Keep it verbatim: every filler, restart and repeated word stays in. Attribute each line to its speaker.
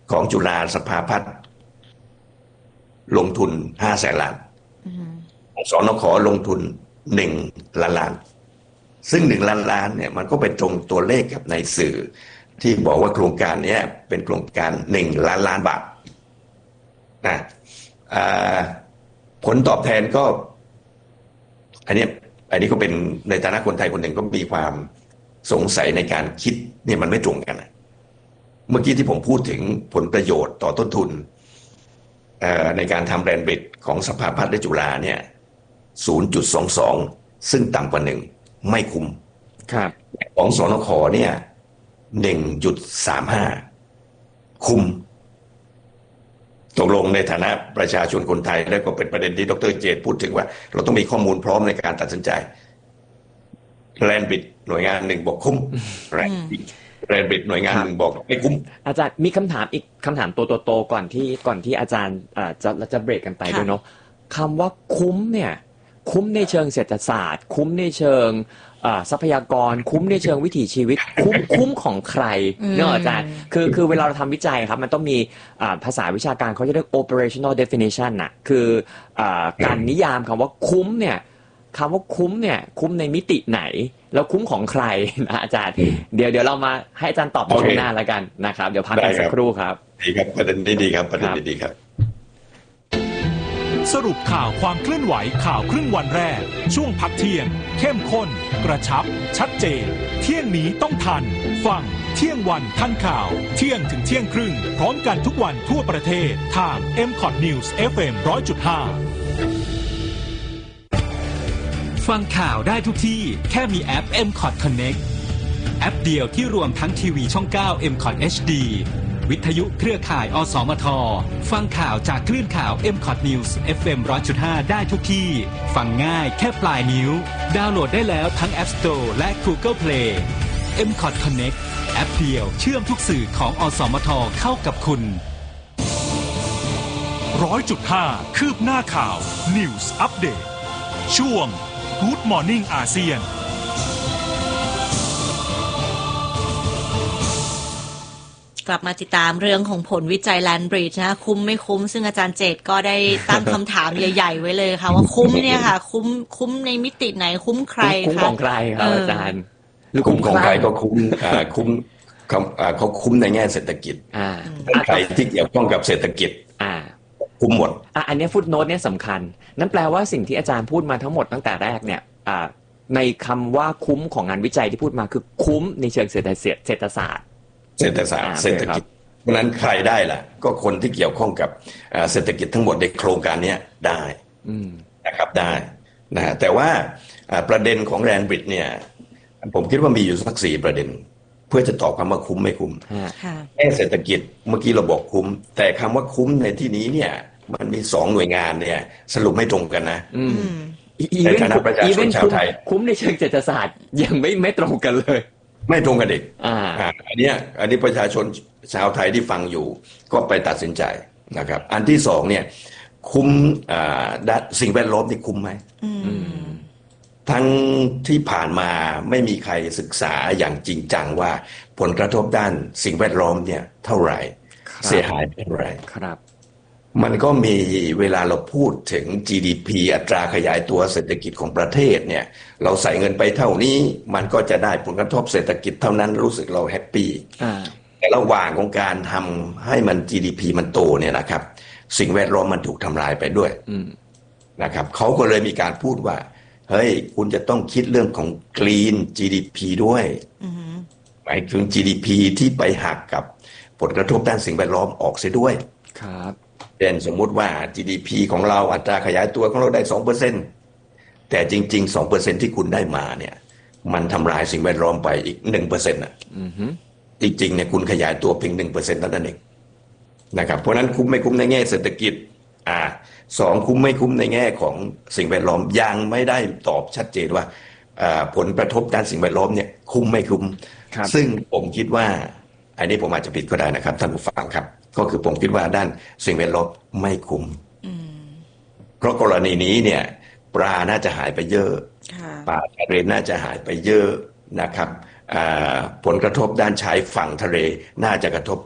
Speaker 1: ของจุฬาสภาพัฒน์ลงทุนห้าแสนล้านสนขลงทุนหนึ่งล้านล้านซึ่งหนึ่งล้านล้านเนี่ยมันก็เป็นตรงตัวเลขกับในสื่อที่บอกว่าโครงการนี้เป็นโครงการหนึ่งล้านล้านบาทนะผลตอบแทนก็อันนี้อันนี้ก็เป็นในฐานะคนไทยคนหนึ่งก็มีความสงสัยในการคิดเนี่ยมันไม่ตรงกันนะเมื่อกี้ที่ผมพูดถึงผลประโยชน์ต่อต้นทุนในการทำแบรนด์บิดของสภาพัฒน์และจุฬาเนี่ย ศูนย์จุดสองสอง ซึ่งต่ำกว่าหนึ่งไม่คุ้ม
Speaker 2: ครับ
Speaker 1: ของสนขเนี่ย หนึ่งจุดสามห้า คุ้มตกลงในฐานะประชาชนคนไทยแล้วก็เป็นประเด็นที่ดร.เจตพูดถึงว่าเราต้องมีข้อมูลพร้อมในการตัดสินใจแลนด์บิดหน่วยงานหนึ่งบอกคุ้มแลนด์บิดแลนด์บิดหน่วยงานหนึ่งบอกไม่คุ้ม
Speaker 2: อาจารย์มีคำถามอีกคำถามโตๆก่อนที่ก่อนที่อาจารย์จะจะเบรกกันไปด้วยเนาะคำว่าคุ้มเนี่ยคุ้มในเชิงเศรษฐศาสตร์คุ้มในเชิงทรัพยากรคุ้มในเชิงวิถีชีวิตคุ้มคุ้มของใครเนอะอาจารย์คือคือเวลาเราทำวิจัยครับมันต้องมีภาษาวิชาการเขาจะเรียก operational definition น่ะคือการนิยามคำว่าคุ้มเนี่ยคำว่าคุ้มเนี่ยคุ้มในมิติไหนแล้วคุ้มของใครนะอาจารย์เดี๋ยวเดี๋ยวเรามาให้อาจารย์ตอบในช่วงหน้าแล้วกันนะครับเดี๋ยวพักกันสักครู่ครับ
Speaker 1: ดีครับประเด็นดีครับประเด็นดีครับ
Speaker 3: สรุปข่าวความเคลื่อนไหวข่าวครึ่งวันแรกช่วงพักเที่ยงเข้มข้นกระชับชัดเจนเที่ยงนี้ต้องทันฟังเที่ยงวันทันข่าวเที่ยงถึงเที่ยงครึ่งพร้อมกันทุกวันทั่วประเทศทาง เอ็ม คอท News เอฟ เอ็ม หนึ่งร้อยจุดห้า ฟังข่าวได้ทุกที่แค่มีแอป เอ็ม คอท Connect แอปเดียวที่รวมทั้งทีวีช่องเก้า เอ็ม คอท เอช ดี วิทยุเครือข่ายอสมทฟังข่าวจากคลื่นข่าว เอ็ม คอท News เอฟ เอ็ม หนึ่งร้อยจุดห้า ได้ทุกที่ฟังง่ายแค่ปลายนิ้วดาวน์โหลดได้แล้วทั้ง App Store และ Google Play เอ็ม คอท Connect แอปเดียวเชื่อมทุกสื่อของอสมทเข้ากับคุณ หนึ่งร้อยจุดห้า คืบหน้าข่าว News Update ช่วง Good Morning อาเซียน
Speaker 4: กลับมาติดตามเรื่องของผลวิจัย Land Bridge นะคุ้มไม่คุ้มซึ่งอาจารย์เจตก็ได้ตั้งคำถามใหญ่ๆไว้เลยค่ะว่าคุ้มเนี่ยค่ะคุ้มคุ้มในมิติไหนคุ้มใคร
Speaker 2: คะคุ้มของใครครับอาจารย์
Speaker 1: หรือคุ้มของใครก็คุ้มคุ้มเขาคุ้มในแง่เศรษฐกิจใครที่เกี่ยวข้องกับเศรษฐกิจคุ้มหมด
Speaker 2: อ่ะอันนี้ฟุตโนตเนี่ยสำคัญนั่นแปลว่าสิ่งที่อาจารย์พูดมาทั้งหมดตั้งแต่แรกเนี่ยในคำว่าคุ้มของงานวิจัยที่พูดมาคือคุ้มในเชิงเศรษฐศาสตร์เศรษฐศาสตร์
Speaker 1: เศรษฐศาสตร์เศรษฐกิจเพราะนั้นใครได้ล่ะก็คนที่เกี่ยวข้องกับเศรษฐกิจทั้งหมดในโครงการนี้ได้นะครับได้นะแต่ว่าประเด็นของแลนด์บริดจ์เนี่ยผมคิดว่ามีอยู่สักสี่ประเด็นเพื่อจะตอบคำว่าคุ้มไม่คุ้มแค่เศรษฐกิจเมื่อกี้เราบอกคุ้มแต่คำว่าคุ้มในที่นี้เนี่ยมันมีสองหน่วยงานเนี่ยสรุปไม่ตรงกันนะในฐานะประชาชนชาวไทย
Speaker 2: คุ้มในเชิงเศรษฐศาสตร์ยังไม่ไม่ตรงกันเลย
Speaker 1: ไม่ตรงกันอีกอ่าอันนี้อันนี้ประชาชนชาวไทยที่ฟังอยู่ก็ไปตัดสินใจนะครับอันที่สองเนี่ยคุ้มอ่าสิ่งแวดล้อมนี่คุ้มไหมทั้งที่ผ่านมาไม่มีใครศึกษาอย่างจริงจังว่าผลกระทบด้านสิ่งแวดล้อมเนี่ยเท่าไหร่เสียหายเท่าไหร่
Speaker 2: ครับ
Speaker 1: มันก็มีเวลาเราพูดถึง จี ดี พี อัตราขยายตัวเศรษฐกิจของประเทศเนี่ยเราใส่เงินไปเท่านี้มันก็จะได้ผลกระทบเศรษฐกิจเท่านั้นรู้สึกเราแฮปปี้แต่ระหว่างของการทำให้มัน จี ดี พี มันโตเนี่ยนะครับสิ่งแวดล้อมมันถูกทำลายไปด้วยนะครับเขาก็เลยมีการพูดว่าเฮ้ยคุณจะต้องคิดเรื่องของ Green จี ดี พี ด้วยหมายถึง จี ดี พี ที่ไปหักกับผลกระทบด้านสิ่งแวดล้อมออกเสียด้วย
Speaker 2: ครับ
Speaker 1: เช่นสมมุติว่า จี ดี พี ของเราอัตราขยายตัวของเราได้ สองเปอร์เซ็นต์ แต่จริงๆ สองเปอร์เซ็นต์ ที่คุณได้มาเนี่ยมันทำลายสิ่งแวดล้อมไปอีก หนึ่งเปอร์เซ็นต์ น่ะจริงๆเนี่ยคุณขยายตัวเพียง หนึ่งเปอร์เซ็นต์ เท่านั้นเองนะครับเพราะนั้นคุ้มไม่คุ้มในแง่เศรษฐกิจอ่าสองคุ้มไม่คุ้มในแง่ของสิ่งแวดล้อมยังไม่ได้ตอบชัดเจนว่าผลกระทบด้านสิ่งแวดล้อมเนี่ยคุ้มไม่คุ้มซึ่งผมคิดว่าอันนี้ผมอาจจะผิดก็ได้นะครับท่านผู้ฟังครับก็คือผมคิดว่าด้านสิ่งแวดล้อมไม่คุ้มเพราะกรณีนี้เนี่ยปลาน่าจะหายไปเยอะปลาทะเลน่าจะหายไปเยอะนะครับผลกระทบด้านชายฝั่งทะเลน่าจะกระทบ